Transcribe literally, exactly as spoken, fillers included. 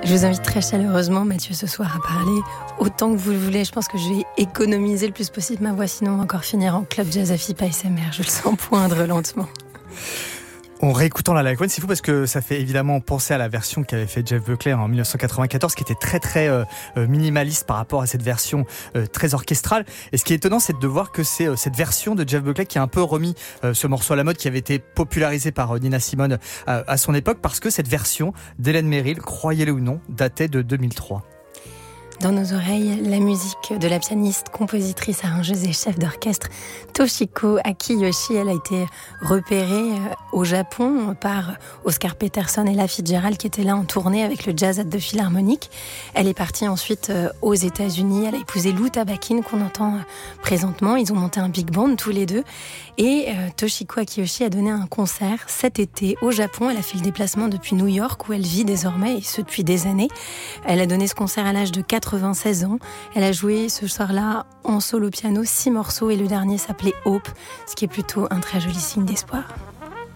Je vous invite très chaleureusement, Mathieu, ce soir à parler autant que vous le voulez. Je pense que je vais économiser le plus possible ma voix, sinon on va encore finir en club jazz à F I P A S M R. Je le sens poindre lentement. En réécoutant la Live One, c'est fou parce que ça fait évidemment penser à la version qu'avait fait Jeff Buckley en dix-neuf cent quatre-vingt-quatorze, qui était très très euh, minimaliste par rapport à cette version euh, très orchestrale. Et ce qui est étonnant, c'est de voir que c'est euh, cette version de Jeff Buckley qui a un peu remis euh, ce morceau à la mode, qui avait été popularisé par euh, Nina Simone euh, à son époque, parce que cette version d'Hélène Merrill, croyez-le ou non, datait de deux mille trois. Dans nos oreilles, la musique de la pianiste, compositrice, arrangeuse et chef d'orchestre Toshiko Akiyoshi. Elle a été repérée au Japon par Oscar Peterson et Ella Fitzgerald qui étaient là en tournée avec le Jazz at the Philharmonic. Elle est partie ensuite aux États-Unis. Elle a épousé Lou Tabakin qu'on entend présentement. Ils ont monté un big band tous les deux. Et euh, Toshiko Akiyoshi a donné un concert cet été au Japon. Elle a fait le déplacement depuis New York où elle vit désormais, et ce depuis des années. Elle a donné ce concert à l'âge de quatre-vingt-seize ans. Elle a joué ce soir-là en solo piano six morceaux et le dernier s'appelait Hope, ce qui est plutôt un très joli signe d'espoir.